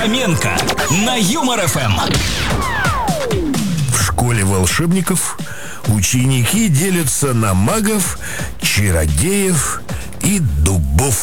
Хоменко на Юмор ФМ. В школе волшебников ученики делятся на магов, чародеев и дубов